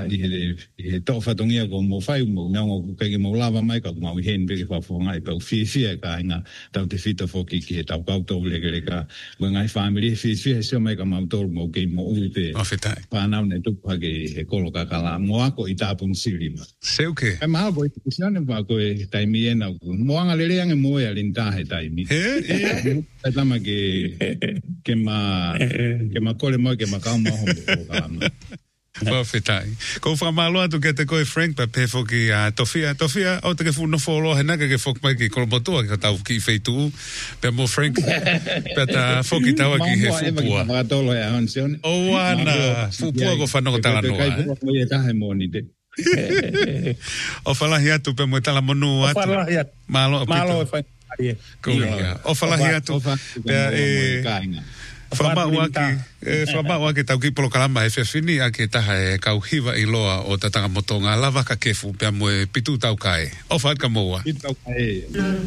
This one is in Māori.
he to fa tongia ko mo fai mo na ngo ke mo lava mai ka mo hen be fa fo ngai pa fi ka nga ta te fita fo ki ta ka to le ka ngai family fi se mai ka mo to mo ke mo te pa na ne tu pa ke he ko ka kala mo ako ita pun silima se o ke e ma bo ti siane ba ko e tai mi ena mo anga le yang mo ya linta he tai mi e tama ke ma kole mo ke ma ka mo ho Whawhetai. Ko whamaloa tu ke te koe Frank pa pe foki a Tofia o te ke fu no folo he naka ke fok mai ki kolomotua ki tau ki feitu pe mo Frank pe ta foki taua ki he fupua o wana fupua ko whanoko tala noa o whalahi atu pe mo tala monu atu malo o whalahi atu pe Whamau ake tau ki polo kalama e whiawhini ake taha e kauhiwa i loa o tatanga motonga lava ka kefu pia moe pitu tau kai. O whaat ka moa. Pitu tau kai.